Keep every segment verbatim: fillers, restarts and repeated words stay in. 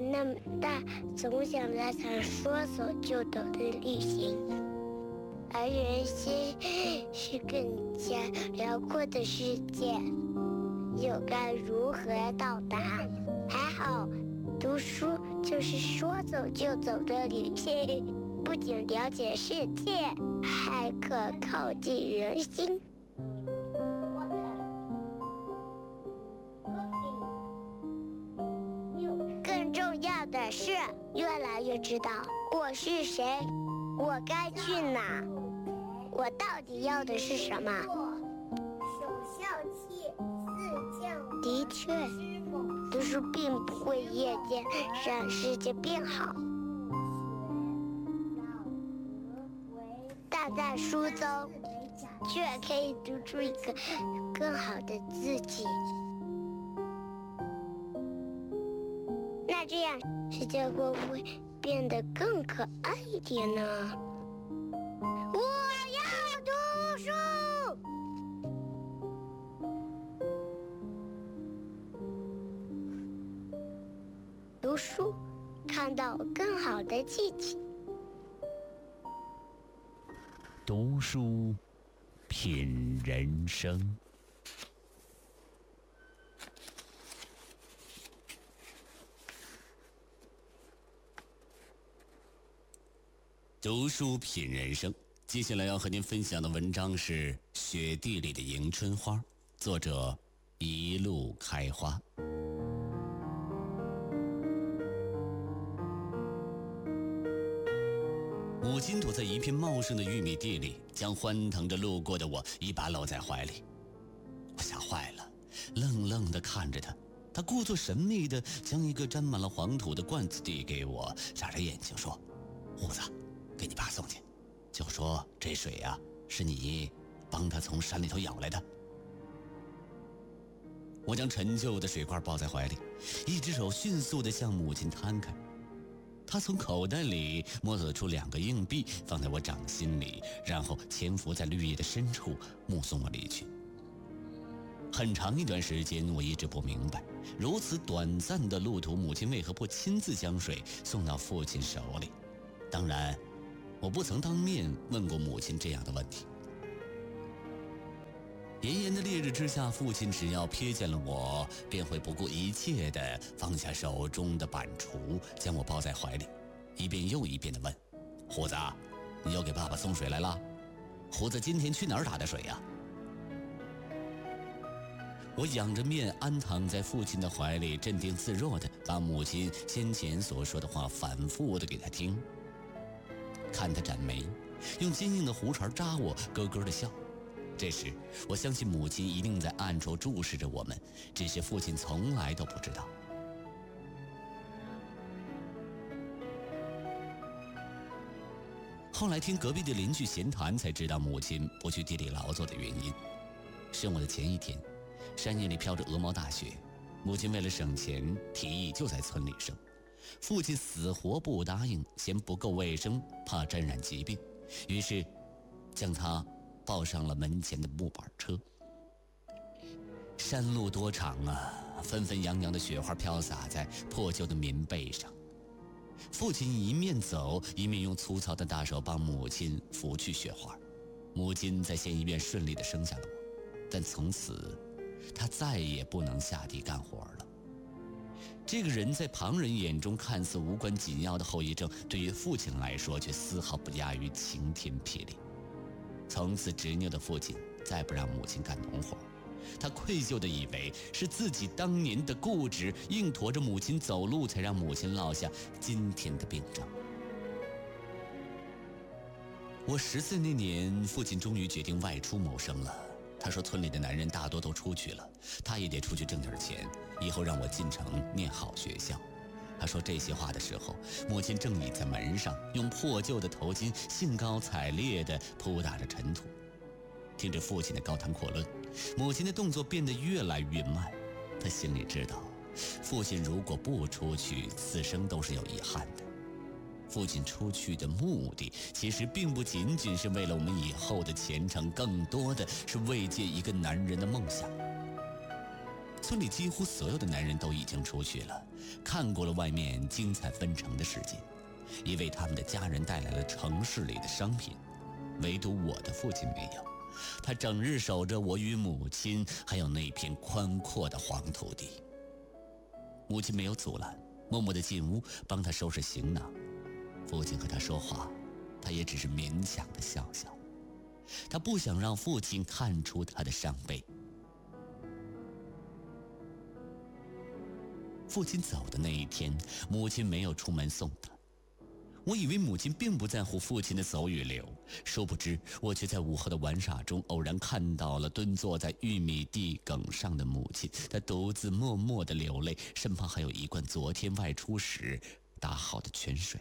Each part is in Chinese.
那么大，总想来场说走就走的旅行，而人心是更加辽阔的世界，又该如何到达？还好，读书就是说走就走的旅行，不仅了解世界，还可靠近人心。更重要的是，越来越知道我是谁，我该去哪，我到底要的是什么。 首孝悌，四敬。 的确，读书并不会夜间让世界变好，但在书中却可以读出一个更好的自己。那这样，世界会不会变得更可爱一点呢？我要读书。读书，看到更好的自己。 读书，品人生。读书品人生，接下来要和您分享的文章是《雪地里的迎春花》，作者一路开花。母亲躲在一片茂盛的玉米地里，将欢腾着路过的我一把搂在怀里。我吓坏了，愣愣地看着她，她故作神秘地将一个沾满了黄土的罐子递给我，眨着眼睛说：“虎子，给你爸送去，就说这水呀、啊、是你帮他从山里头舀来的。”我将陈旧的水罐抱在怀里，一只手迅速地向母亲摊开。她从口袋里摸索出两个硬币，放在我掌心里，然后潜伏在绿叶的深处，目送我离去。很长一段时间，我一直不明白，如此短暂的路途，母亲为何不亲自将水送到父亲手里？当然，我不曾当面问过母亲这样的问题。炎炎的烈日之下，父亲只要瞥见了我，便会不顾一切地放下手中的板锄，将我抱在怀里，一遍又一遍地问：“虎子，你又给爸爸送水来了？虎子今天去哪儿打的水呀？”我仰着面安躺在父亲的怀里，镇定自若地把母亲先前所说的话反复地给他听，看他展眉，用坚硬的胡茬扎我，咯咯地笑。这时，我相信母亲一定在暗处注视着我们，只是父亲从来都不知道。后来听隔壁的邻居闲谈，才知道母亲不去地里劳作的原因。生我的前一天，山野里飘着鹅毛大雪，母亲为了省钱，提议就在村里生。父亲死活不答应，嫌不够卫生，怕沾染疾病，于是将他抱上了门前的木板车。山路多长啊，纷纷扬扬的雪花飘洒在破旧的棉被上。父亲一面走，一面用粗糙的大手帮母亲拂去雪花。母亲在县医院顺利地生下了我，但从此她再也不能下地干活了。这个人在旁人眼中看似无关紧要的后遗症，对于父亲来说却丝毫不亚于晴天霹雳。从此执拗的父亲再不让母亲干农活，他愧疚地以为是自己当年的固执，硬驮着母亲走路，才让母亲落下今天的病症。我十岁那年，父亲终于决定外出谋生了。他说村里的男人大多都出去了，他也得出去挣点钱，以后让我进城念好学校。他说这些话的时候，母亲正倚在门上，用破旧的头巾兴高采烈地扑打着尘土。听着父亲的高谈阔论，母亲的动作变得越来越慢。他心里知道，父亲如果不出去，此生都是有遗憾的。父亲出去的目的，其实并不仅仅是为了我们以后的前程，更多的是慰藉一个男人的梦想。 村里几乎所有的男人都已经出去了，看过了外面精彩纷呈的世界，也为他们的家人带来了城市里的商品。唯独我的父亲没有，他整日守着我与母亲还有那片宽阔的黄土地。母亲没有阻拦，默默地进屋帮他收拾行囊。父亲和他说话，他也只是勉强地笑笑。他不想让父亲看出他的伤悲。父亲走的那一天，母亲没有出门送他。我以为母亲并不在乎父亲的走与留，殊不知我却在午后的玩耍中偶然看到了蹲坐在玉米地埂上的母亲，她独自默默地流泪，身旁还有一罐昨天外出时打好的泉水。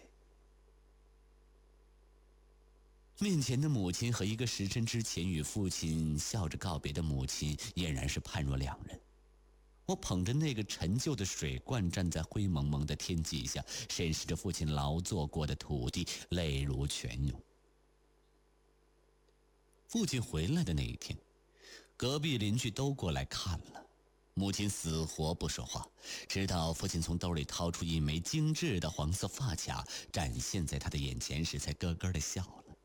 面前的母亲和一个时辰之前与父亲笑着告别的母亲俨然是判若两人。我捧着那个陈旧的水罐，站在灰蒙蒙的天际下，审视着父亲劳作过的土地，泪如泉涌。父亲回来的那一天，隔壁邻居都过来看了，母亲死活不说话，直到父亲从兜里掏出一枚精致的黄色发卡，展现在他的眼前时，才咯咯地笑了。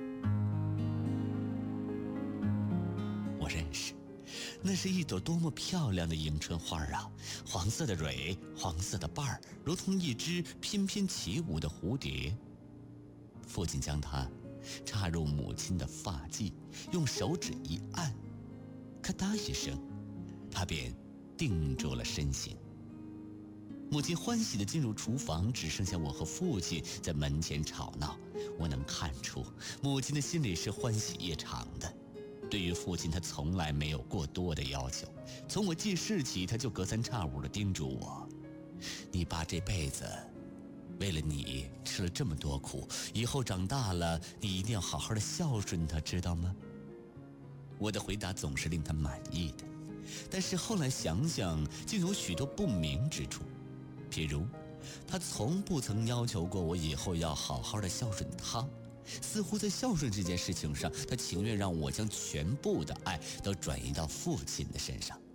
我认识，那是一朵多么漂亮的迎春花啊！黄色的蕊，黄色的瓣儿，如同一只翩翩起舞的蝴蝶。父亲将它插入母亲的发髻，用手指一按，咔嗒一声，它便定住了身形。母亲欢喜地进入厨房，只剩下我和父亲在门前吵闹。我能看出，母亲的心里是欢喜异常的。对于父亲，他从来没有过多的要求。从我记事起，他就隔三差五地叮嘱我：“你爸这辈子为了你吃了这么多苦，以后长大了，你一定要好好的孝顺他，知道吗？”我的回答总是令他满意的，但是后来想想，竟有许多不明之处。譬如，他从不曾要求过我以后要好好的孝顺他。似乎在孝顺这件事情上，他情愿让我将全部的爱都转移到父亲的身上。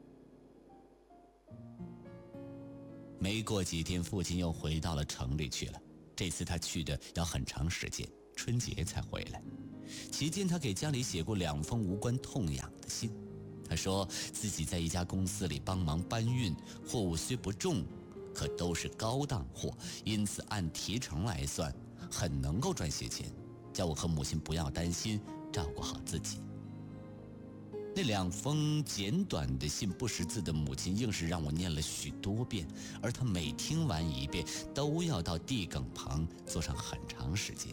没过几天，父亲又回到了城里去了。这次他去的要很长时间，春节才回来。期间，他给家里写过两封无关痛痒的信。他说自己在一家公司里帮忙搬运，货物虽不重，可都是高档货，因此按提成来算，很能够赚些钱，叫我和母亲不要担心，照顾好自己。那两封简短的信，不识字的母亲硬是让我念了许多遍，而她每听完一遍，都要到地埂旁坐上很长时间。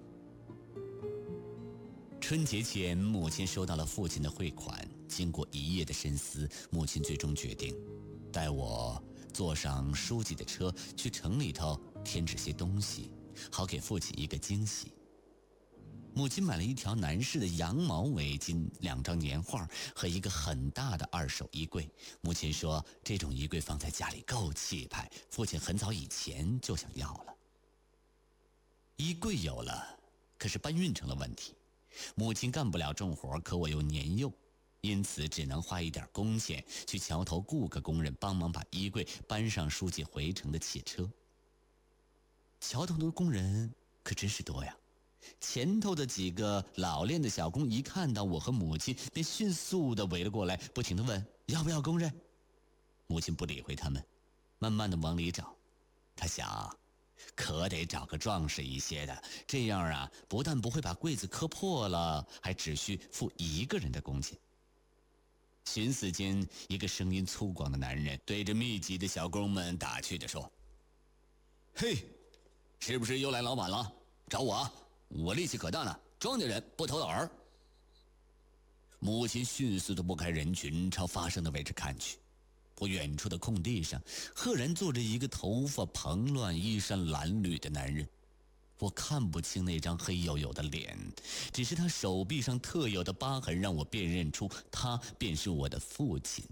春节前，母亲收到了父亲的汇款，经过一夜的深思，母亲最终决定带我坐上书记的车去城里头添置些东西，好给父亲一个惊喜。母亲买了一条男士的羊毛围巾，两张年画和一个很大的二手衣柜。母亲说这种衣柜放在家里够气派，父亲很早以前就想要了。衣柜有了，可是搬运成了问题。母亲干不了重活，可我又年幼，因此只能花一点工钱去桥头雇个工人帮忙把衣柜搬上书记回城的汽车。桥头的工人可真是多呀，前头的几个老练的小工一看到我和母亲，便迅速地围了过来，不停地问要不要工人。母亲不理会他们，慢慢地往里找。他想，可得找个壮实一些的，这样啊，不但不会把柜子磕破了，还只需付一个人的工钱。寻思间，一个声音粗犷的男人对着密集的小工们打趣地说：“嘿，是不是又来老板了？找我啊，我力气可大呢，庄稼人不投老儿。”母亲迅速地拨开人群，朝发声的位置看去。不远处的空地上，赫然坐着一个头发蓬乱、衣衫褴褛的男人。我看不清那张黑黝黝的脸，只是他手臂上特有的疤痕让我辨认出他便是我的父亲。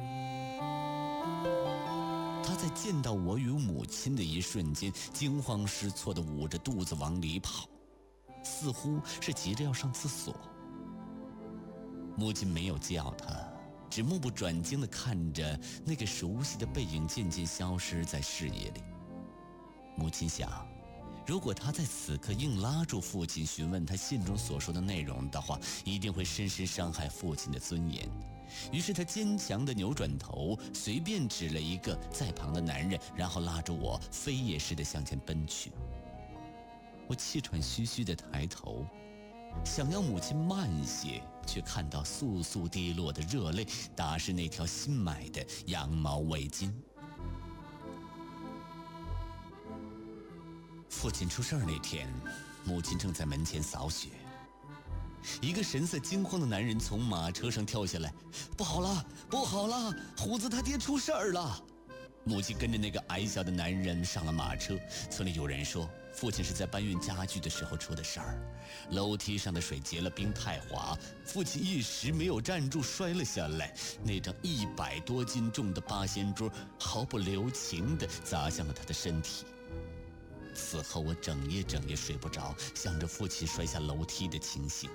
他在见到我与母亲的一瞬间，惊慌失措地捂着肚子往里跑，似乎是急着要上厕所。母亲没有叫他， 只目不转睛地看着那个熟悉的背影渐渐消失在视野里。母亲想，如果他在此刻硬拉住父亲询问他信中所说的内容的话，一定会深深伤害父亲的尊严。于是他坚强地扭转头，随便指了一个在旁的男人，然后拉着我飞也似的向前奔去。我气喘吁吁地抬头，想要母亲慢些，却看到簌簌滴落的热泪打湿那条新买的羊毛围巾。父亲出事儿那天，母亲正在门前扫雪。一个神色惊慌的男人从马车上跳下来，不好了，不好了，虎子他爹出事儿了！母亲跟着那个矮小的男人上了马车。村里有人说，父亲是在搬运家具的时候出的事儿，楼梯上的水结了冰太滑，父亲一时没有站住，摔了下来。那张一百多斤重的八仙桌毫不留情地砸向了他的身体。此后我整夜整夜睡不着，想着父亲摔下楼梯的情形。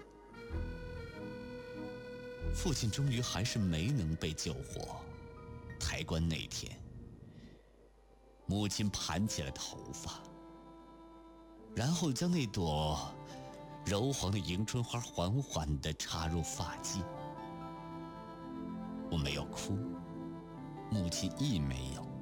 父亲终于还是没能被救活。抬棺那天，母亲盘起了头发，然后将那朵柔黄的迎春花缓缓地插入发髻。我没有哭，母亲亦没有。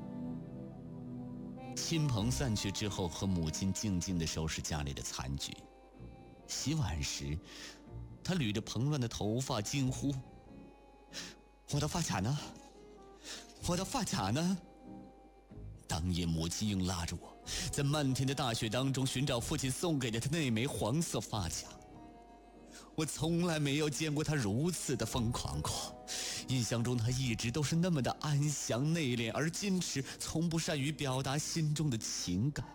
亲朋散去之后，和母亲静静地收拾家里的残局。洗碗时，她捋着蓬乱的头发惊呼：“我的发卡呢？我的发卡呢？”当夜母亲硬拉着我，在漫天的大雪当中寻找父亲送给的他那枚黄色发卡。我从来没有见过他如此的疯狂过。印象中他一直都是那么的安详内敛而矜持，从不善于表达心中的情感。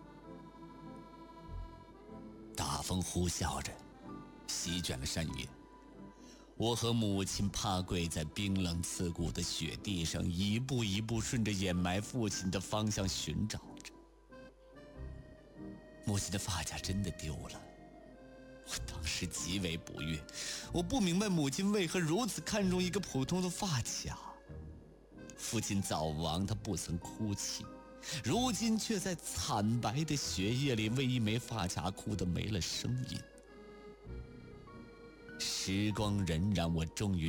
大风呼啸着席卷了山岳，我和母亲趴跪在冰冷刺骨的雪地上，一步一步顺着掩埋父亲的方向寻找着。母亲的发卡真的丢了，我当时极为不悦。我不明白母亲为何如此看重一个普通的发卡。父亲早亡，他不曾哭泣，如今却在惨白的血液里为一枚发卡哭得没了声音。时光荏苒，我终于